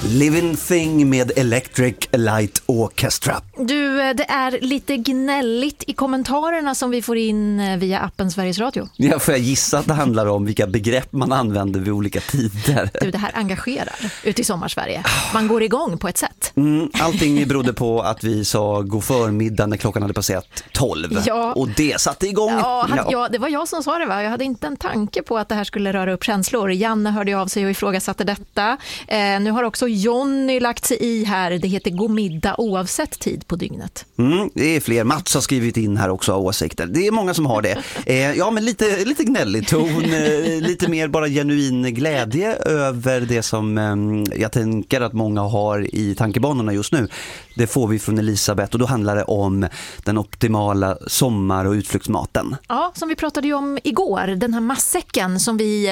Living Thing med Electric Light Orchestra. Du, det är lite gnälligt i kommentarerna som vi får in via appen Sveriges Radio. Ja, får jag gissa att det handlar om vilka begrepp man använder vid olika tider. Du, det här engagerar ute i Sommarsverige. Man går igång på ett sätt. Allting berodde på att vi sa god förmiddag när klockan hade passerat 12. Ja. Och det satte igång. Ja, det var jag som sa det, va? Jag hade inte en tanke på att det här skulle röra upp känslor. Janne hörde av sig och ifrågasatte detta. Nu har också Jonny lagt sig i här. Det heter god middag oavsett tid på dygnet. Det är fler. Mats har skrivit in här också åsikter. Det är många som har det. Ja, men lite gnällig ton. Lite mer bara genuin glädje över det som jag tänker att många har i tankebanorna just nu. Det får vi från Elisabeth och då handlar det om den optimala sommar- och utflyktsmaten. Ja, som vi pratade ju om igår. Den här matsäcken som vi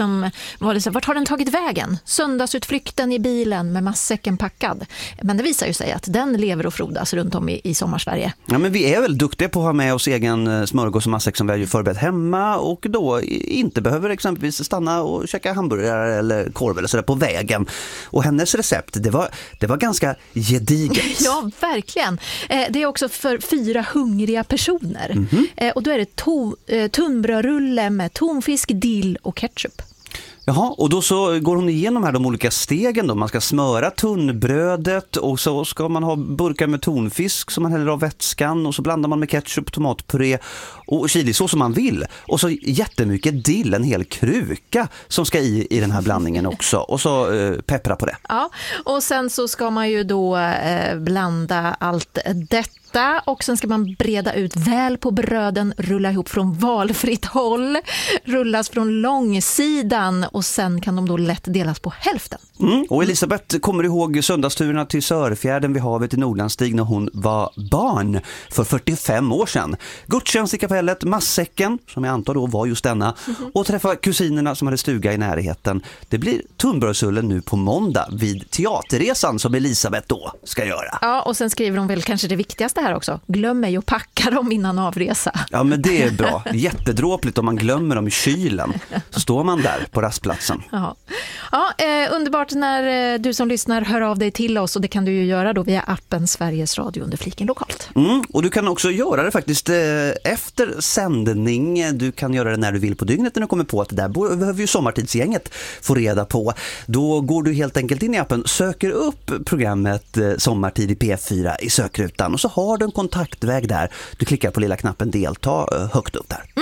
vart har den tagit vägen? Söndagsutflykten i bilen med matsäcken packad. Men det visar ju sig att den lever och frodas runt om i Sommarsverige. Ja, men vi är väl duktiga på att ha med oss egen smörgås och matsäck som vi har ju förberett hemma och då inte behöver exempelvis stanna och käka hamburgare eller korv eller sådär på vägen. Och hennes recept, det var ganska gediget. Ja, verkligen. Det är också för 4 hungriga personer. Och då är det tunnbrödrulle med tonfisk, dill och ketchup. Jaha, och då så går hon igenom här de olika stegen då. Man ska smöra tunnbrödet och så ska man ha burkar med tonfisk som man häller av vätskan och så blandar man med ketchup, tomatpuré och chilisås som man vill. Och så jättemycket dill, en hel kruka som ska i den här blandningen också. Och så peppra på det. Ja, och sen så ska man ju då blanda allt detta. Och sen ska man breda ut väl på bröden, rulla ihop från valfritt håll, rullas från långsidan och sen kan de då lätt delas på hälften. Och Elisabeth kommer ihåg söndagsturerna till Sörfjärden vid havet i Nordlandstig när hon var barn för 45 år sedan. Gudstjänst i kapellet, matsäcken, som jag antar då var just denna, och träffa kusinerna som hade stuga i närheten. Det blir tunnbrödsullen nu på måndag vid teaterresan som Elisabeth då ska göra. Ja, och sen skriver hon väl kanske det viktigaste här också. Glöm mig att packa dem innan avresa. Ja, men det är bra. Jättedråpligt om man glömmer dem i kylen. Så står man där på rastplatsen. Ja, underbart när du som lyssnar hör av dig till oss och det kan du ju göra då via appen Sveriges Radio under fliken lokalt. Och du kan också göra det faktiskt efter sändning. Du kan göra det när du vill på dygnet när du kommer på att det där behöver ju sommartidsgänget få reda på. Då går du helt enkelt in i appen, söker upp programmet Sommartid i P4 i sökrutan och så har du en kontaktväg där. Du klickar på lilla knappen delta högt upp där.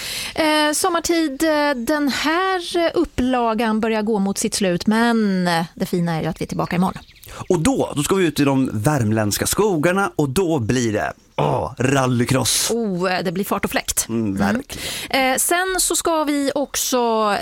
Sommartid, den här upplagan börjar gå mot sitt slut, men det fina är ju att vi är tillbaka imorgon. Och då ska vi ut i de värmländska skogarna och då blir det rallycross. Det blir fart och fläkt. Verkligen. Sen så ska vi också